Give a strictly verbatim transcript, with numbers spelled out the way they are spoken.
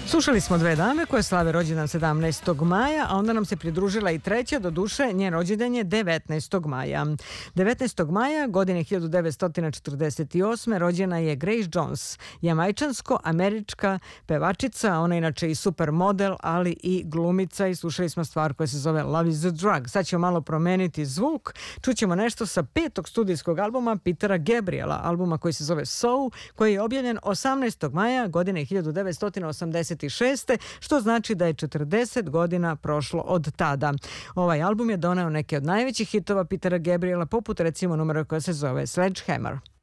Slušali smo dve dame koje slave rođendan sedamnaestog maja, a onda nam se pridružila i treća, do duše njen rođendan je devetnaestog maja. devetnaestog maja godine hiljadu devetsto četrdeset osme rođena je Grace Jones, jamajčansko-američka pevačica, ona je inače i supermodel, ali i glumica, i slušali smo stvar koja se zove Love is a Drug. Sad ćemo malo promeniti zvuk, čućemo nešto sa petog studijskog albuma Petera Gabriela, albuma koji se zove So, koji je objavljen osamnaestog maja godine hiljadu devetsto osamdeset šeste, što znači da je četrdeset godina prošlo od tada. Ovaj album je doneo neke od najvećih hitova Petera Gabriela, poput recimo numera koja se zove Sledgehammer.